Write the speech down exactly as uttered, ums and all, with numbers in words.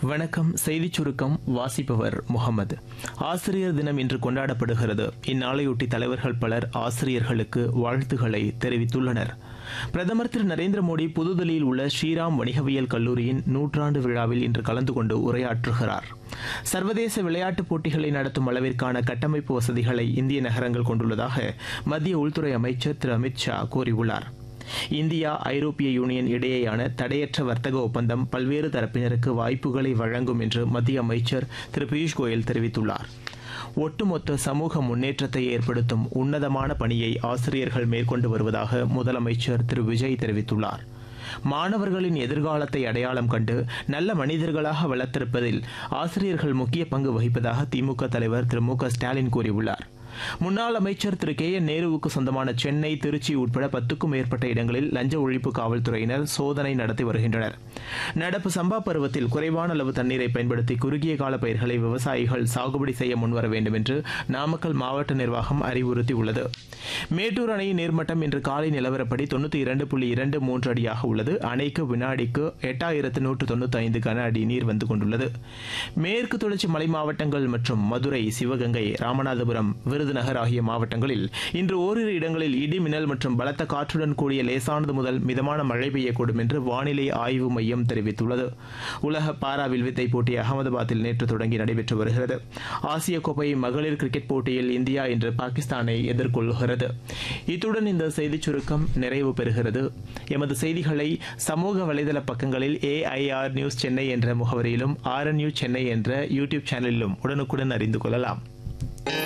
வணக்கம். செய்திச் சுருக்கம் வாசிப்பவர் முகமது. ஆசிரியர் தினம் இன்று கொண்டாடப்படுகிறது. இந்நாளையொட்டி தலைவர்கள் பலர் ஆசிரியர்களுக்கு வாழ்த்துக்களை தெரிவித்துள்ளனர். பிரதமர் திரு நரேந்திர மோடி புதுதில்லியில் உள்ள ஸ்ரீராம் வணிகவியல் கல்லூரியின் நூற்றாண்டு விழாவில் இன்று கலந்து கொண்டு உரையாற்றுகிறார். சர்வதேச விளையாட்டுப் போட்டிகளை நடத்தும் அளவிற்கான கட்டமைப்பு வசதிகளை இந்திய நகரங்கள் கொண்டுள்ளதாக மத்திய உள்துறை அமைச்சர் திரு அமித் ஷா கூறியுள்ளார். இந்தியா ஐரோப்பிய யூனியன் இடையேயான தடையற்ற வர்த்தக ஒப்பந்தம் பல்வேறு தரப்பினருக்கு வாய்ப்புகளை வழங்கும் என்று மத்திய அமைச்சர் திரு பியூஷ் கோயல் தெரிவித்துள்ளார். ஒட்டுமொத்த சமூக முன்னேற்றத்தை ஏற்படுத்தும் உன்னதமான பணியை ஆசிரியர்கள் மேற்கொண்டு வருவதாக முதலமைச்சர் திரு விஜய் தெரிவித்துள்ளார். மாணவர்களின் எதிர்காலத்தை அடையாளம் கண்டு நல்ல மனிதர்களாக வளர்த்திருப்பதில் ஆசிரியர்கள் முக்கிய பங்கு வகிப்பதாக திமுக தலைவர் திரு மு க ஸ்டாலின் கூறியுள்ளார். முன்னாள் அமைச்சர் திரு கே என் நேருவுக்கு சொந்தமான சென்னை, திருச்சி உட்பட பத்துக்கும் மேற்பட்ட இடங்களில் லஞ்ச ஒழிப்பு காவல்துறையினர் சோதனை நடத்தி வருகின்றனர். நடப்பு சம்பா பருவத்தில் குறைவான அளவு தண்ணீரை பயன்படுத்தி குறுகிய கால பயிர்களை விவசாயிகள் சாகுபடி செய்ய முன்வர வேண்டும் என்று நாமக்கல் மாவட்ட நிர்வாகம் அறிவுறுத்தியுள்ளது. மேட்டூர் அணையின் நீர்மட்டம் இன்று காலை நிலவரப்படி தொண்ணூற்றி இரண்டு புள்ளி இரண்டு மூன்று அடியாக உள்ளது. அணைக்கு வினாடிக்கு எட்டாயிரத்து நூற்று தொண்ணூற்றி ஐந்து கன அடி நீர் வந்து கொண்டுள்ளது. மேற்கு தொடர்ச்சி மலை மாவட்டங்கள் மற்றும் மதுரை, சிவகங்கை, ராமநாதபுரம், விருதுநகர் ஆகிய மாவட்டங்களில் இன்று ஓரிரு இடங்களில் இடி, மின்னல் மற்றும் பலத்த காற்றுடன் கூடிய லேசானது முதல் மிதமான மழை பெய்யக்கூடும் என்று வானிலை ஆய்வு மையம் தெரிவித்துள்ளது. உலக பாரா வில்வித்தை போட்டி அகமதாபாத்தில் நேற்று தொடங்கி நடைபெற்று வருகிறது. ஆசிய கோப்பை மகளிர் கிரிக்கெட் போட்டியில் இந்தியா இன்று பாகிஸ்தானை எதிர்கொள்கிறது. இத்துடன் இந்த செய்திச் சுருக்கம் நிறைவு பெறுகிறது. எமது செய்திகளை சமூக வலைதள பக்கங்களில் ஏஐஆர் நியூஸ் சென்னை என்ற முகவரியிலும், ஆர்என் நியூஸ் சென்னை என்ற யூடியூப் சேனலிலும் உடனுக்குடன் அறிந்து கொள்ளலாம்.